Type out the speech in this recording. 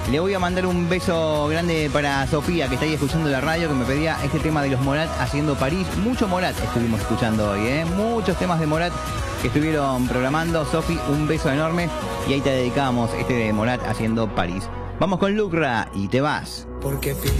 Le voy a mandar un beso grande para Sofía, que está ahí escuchando la radio, que me pedía este tema de los Morat haciendo París. Mucho Morat estuvimos escuchando hoy, ¿eh? Muchos temas de Morat que estuvieron programando. Sofi, un beso enorme. Y ahí te dedicamos este de Morat haciendo París. Vamos con Lucra y te vas. Porque